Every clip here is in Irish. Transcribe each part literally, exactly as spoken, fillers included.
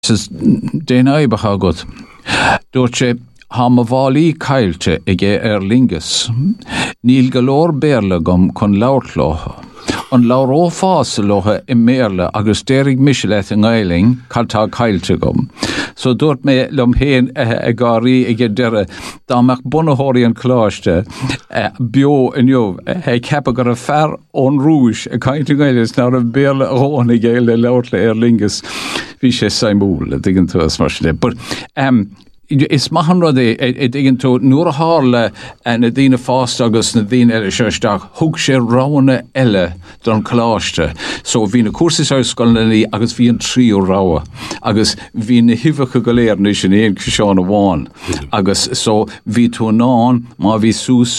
Is déna ibacha god. Dúirt sé ha ma bhálaí cailte ige ar lingus. Níl golóir béarla gom chun leabhartlótha. An leabhar ó fásalótha i méarla agus déirigh Michelet an Gailing caltá cailte gom. So dúirt mé lom héin a gáí ige deire dámach bunathirí an chláiste bio in jobh he cepa gur a fear ón rúis a caiinte gaiiles ná a béarla óna ige le leabhartla ar lingus. Bhí sé saimúil a dtí tú as mar sin. But um, is maithan rud é i dtí tú nuair a hála na dtíine fásta agus na dtíine eile seisteach thug sé rána eile don chláiste. So bhí na cuasaí agus bhí an tríú ráha. Agus bhí na hifhacha go léir na sin éon seán a bháin. Agus so bhí tú nán má bhí sús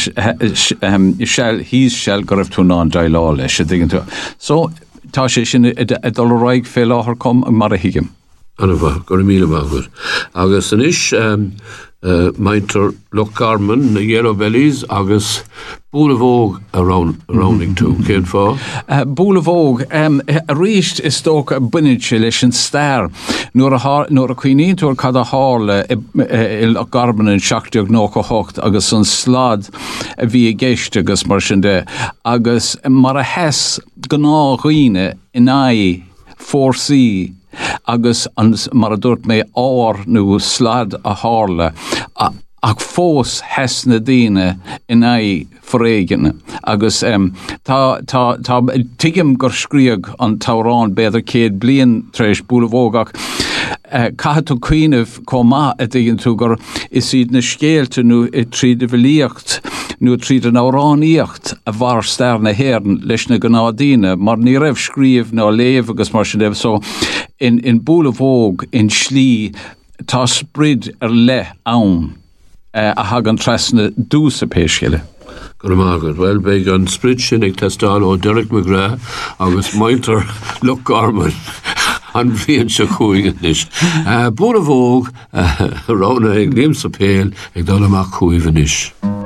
híos sell go raibh tú nán dailá leis a dtí tú. So tá sé sin a dul raig fé láthar com mar a hiigim. Anna bha, gur míle mágur. Agus an is, um, uh, maintar Loch Garman, na Yellow Bellies, agus Búla Bhóg around, arounding too, cén fá? Uh, Búla Bhóg, um, a ríist is tóca buinid sé leis an stair. Nuair a cuiníontóir cad a hála i Loch Garman in seachtaíoch nóch a hocht agus an slad a bhí a gceiste agus mar sin de. Agus mar a hes gná chuoine in ai fórsaí agus an mar a dúirt mé ár nó slad a hála ach fós hes na daoine in ai fréigeanna agus um, tá tá tá tuigim gur scríoch an tárán beidir céad bliain treis Búla Bhóg ach Uh, Caithe tú cuiineh comá a dtíonn tú gur is iad na scéalte nó i tríd a bhilíocht nó tríd an áráníocht a bhar stair na héireann leis na gnádaíine mar ní raibh scríomh ná léamh agus mar sin déibh. So in, in Búla Bhóg in Slí tá sprid ar le ann uh, a hagan tresna dús a péisceile. Gur mágur, well, beag an sprid sin ag testáil ó Derek McGrath agus maintar Loch Garman. An bhíonn se chuig is. Búla Bhóg, rána ag léim sa péal ag dul amach chuimhin is.